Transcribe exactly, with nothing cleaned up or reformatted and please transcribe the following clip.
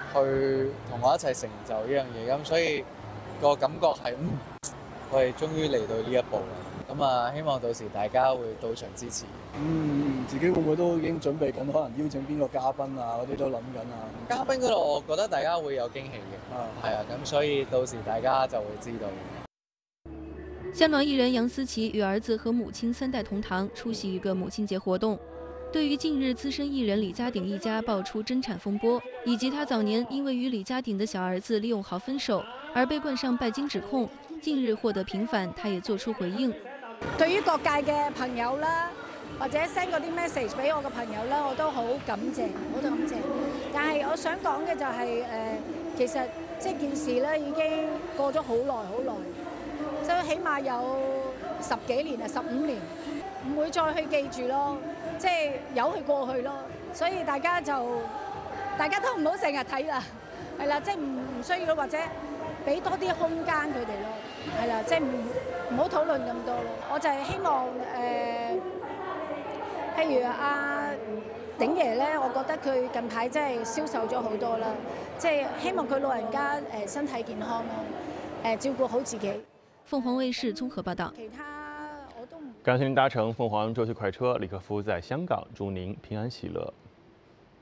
去同我一齊成就呢樣嘢，咁所以個感覺係，嗯，我哋終於嚟到呢一步啦。咁啊，希望到時大家會到場支持。 嗯，自己會唔會都已經準備緊，可能邀請邊個嘉賓啊？嗰啲都諗緊啊。 嘉賓嗰度，我覺得大家會有驚喜嘅。 啊， 係啊，咁所以到時大家就會知道。 香港艺人杨思琦与儿子和母亲三代同堂出席一个母亲节活动。对于近日资深艺人李家鼎一家爆出争产风波，以及他早年因为与李家鼎的小儿子李永豪分手而被冠上拜金指控，近日获得平反，他也作出回應。 對於各界嘅朋友啦，或者 send 嗰啲 message 俾我嘅朋友啦，我都好感謝，好感謝。但係我想講嘅就係、是、誒、呃，其實即係件事咧已經過咗好耐好耐，即係起碼有十幾年啊，十五年，唔會再去記住咯，即係由佢過去咯。所以大家就大家都唔好成日睇啦，係啦，即係唔唔需要或者俾多啲空間佢哋咯，係啦，即係唔唔好討論咁多咯。我就係希望誒、呃，譬如阿鼎爺咧，我覺得佢近排真係消瘦咗好多啦，即係希望佢老人家誒身體健康咯，誒照顧好自己。 鳳凰衛視綜合報道。 其他我都唔感謝您搭乘鳳凰洲際快車，李克夫在香港，祝您平安喜樂。